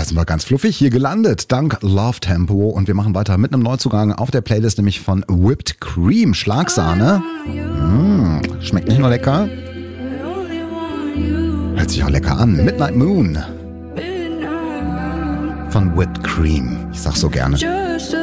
Da sind wir ganz fluffig hier gelandet, dank Love Tempo. Und wir machen weiter mit einem Neuzugang auf der Playlist, nämlich von Whipped Cream, Schlagsahne. Schmeckt nicht nur lecker, hört sich auch lecker an. Midnight Moon von Whipped Cream. Ich sag's so gerne.